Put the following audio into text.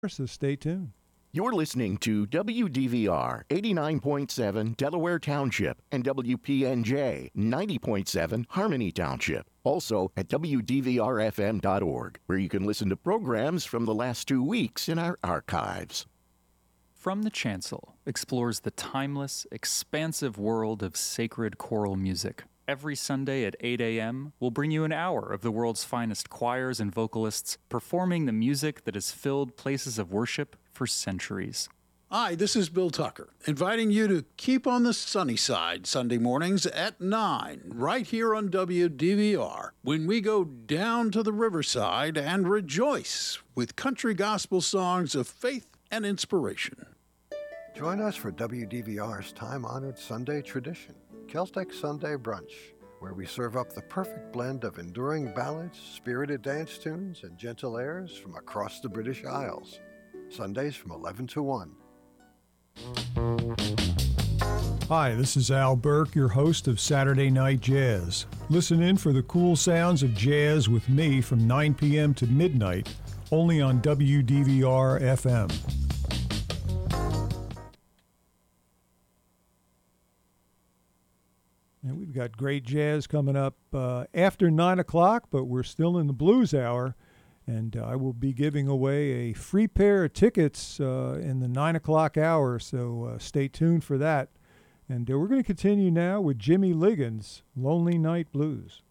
so stay tuned. You're listening to WDVR 89.7 Delaware Township and WPNJ 90.7 Harmony Township. Also at WDVRFM.org, where you can listen to programs from the last 2 weeks in our archives. From the Chancel explores the timeless, expansive world of sacred choral music. Every Sunday at 8 a.m., we'll bring you an hour of the world's finest choirs and vocalists performing the music that has filled places of worship for centuries. Hi, this is Bill Tucker, inviting you to keep on the sunny side Sunday mornings at 9, right here on WDVR, when we go down to the riverside and rejoice with country gospel songs of faith and inspiration. Join us for WDVR's time-honored Sunday tradition, Celtic Sunday Brunch, where we serve up the perfect blend of enduring ballads, spirited dance tunes, and gentle airs from across the British Isles. Sundays from 11 to 1. Hi, this is Al Burke, your host of Saturday Night Jazz. Listen in for the cool sounds of jazz with me from 9 p.m. to midnight, only on WDVR FM. And we've got great jazz coming up after 9 o'clock, but we're still in the blues hour. And I will be giving away a free pair of tickets in the 9 o'clock hour, so stay tuned for that. And we're going to continue now with Jimmy Liggins, Lonely Night Blues.